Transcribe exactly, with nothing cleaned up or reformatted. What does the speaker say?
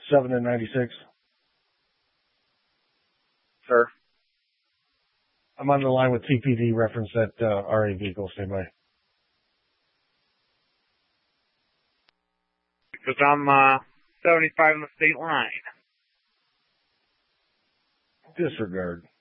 seven and ninety-six. Sir? I'm on the line with T P D, reference that uh, R A vehicle. Stay by. Because I'm uh, seventy-five on the state line. Disregard.